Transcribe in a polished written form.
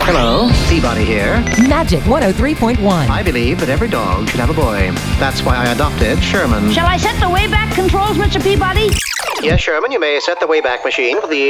Hello, Peabody here. Magic 103.1. I believe that every dog should have a boy. That's why I adopted Sherman. Shall I set the Wayback Controls, Mr. Peabody? Yes, Sherman, you may set the Wayback Machine for the